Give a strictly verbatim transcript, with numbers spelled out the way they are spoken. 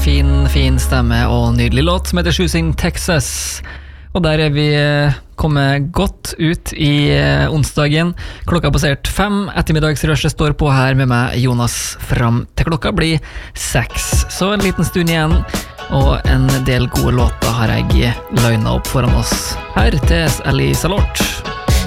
fin, fin stemme og nydelig låt som heter Choosing Texas. Og der er vi kommet godt ut i onsdagen. Klokka passert fem, ettermiddagsrushet står på her med meg, Jonas, fram til klokka blir seks. Så en liten stund igjen, og en del gode låter har jeg linet opp foran oss her til Ellie Salort.